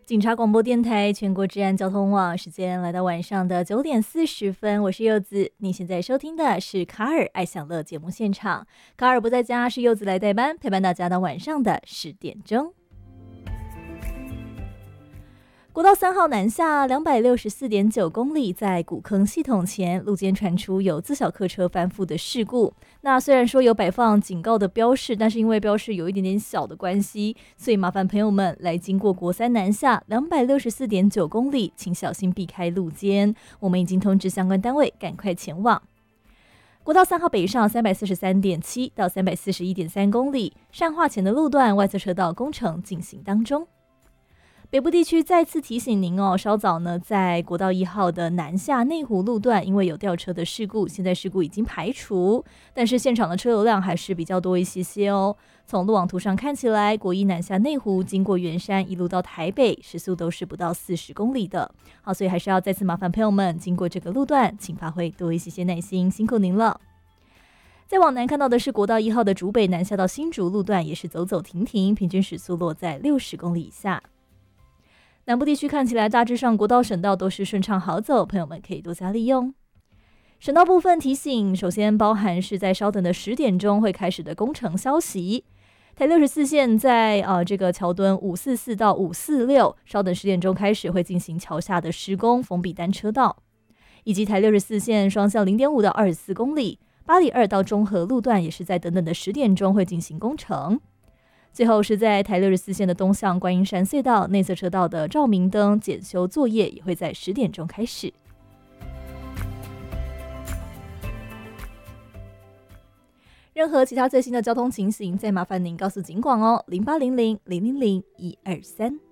警察广播电台全国治安交通网，时间来到晚上的9点40分，我是柚子。你现在收听的是卡尔爱享乐节目现场，卡尔不在家，是柚子来代班，陪伴大家到晚上的10点钟。国道3号南下264.9公里，在古坑系统前，路肩传出有自小客车翻覆的事故。那虽然说有摆放警告的标示，但是因为标示有一点点小的关系，所以麻烦朋友们来经过国3南下264.9公里，请小心避开路肩。我们已经通知相关单位赶快前往。国道3号北上343.7到341.3公里，善化前的路段外侧车道工程进行当中。北部地区再次提醒您哦，稍早呢，在国道1号的南下内湖路段，因为有吊车的事故，现在事故已经排除，但是现场的车流量还是比较多一些哦。从路网图上看起来，国1南下内湖，经过圆山一路到台北，时速都是不到40公里的。好，所以还是要再次麻烦朋友们，经过这个路段，请发挥多一些耐心，辛苦您了。再往南看到的是国道1号的竹北南下到新竹路段，也是走走停停，平均时速落在60公里以下。南部地区看起来大致上国道省道都是顺畅好走，朋友们可以多加利用。省道部分提醒，首先包含是在稍等的10点钟会开始的工程消息。台64线在这个桥墩544到546，稍等10点钟开始会进行桥下的施工，封闭单车道，以及台64线双向0.5到24公里，八里2到中和路段也是在等等的10点钟会进行工程。最后是在台64线的东向观音山隧道内侧车道的照明灯检修作业也会在10点钟开始。任何其他最新的交通情形，再麻烦您告诉警广哦，0800 000 123。